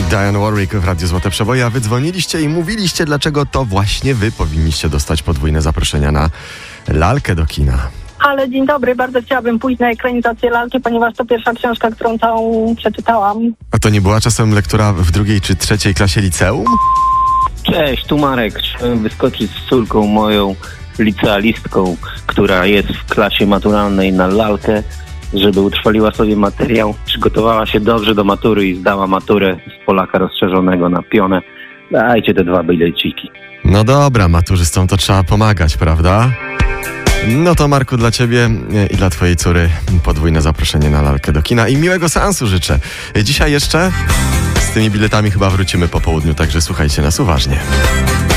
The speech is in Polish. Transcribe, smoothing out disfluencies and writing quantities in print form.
Dionne Warwick w Radiu Złote Przeboje, a wy dzwoniliście i mówiliście, dlaczego to właśnie wy powinniście dostać podwójne zaproszenia na lalkę do kina. Ale dzień dobry, bardzo chciałabym pójść na ekranizację lalki, ponieważ to pierwsza książka, którą całą przeczytałam. A to nie była czasem lektura w 2. czy 3. klasie liceum? Cześć, tu Marek. Chciałem wyskoczyć z córką moją, licealistką, która jest w klasie maturalnej na lalkę, żeby utrwaliła sobie materiał, przygotowała się dobrze do matury i zdała maturę z Polaka rozszerzonego na pionę. Dajcie te 2 bileciki. No dobra, maturzystom to trzeba pomagać, prawda? No to Marku, dla ciebie i dla twojej córy podwójne zaproszenie na lalkę do kina i miłego seansu życzę. Dzisiaj jeszcze z tymi biletami chyba wrócimy po południu, także słuchajcie nas uważnie.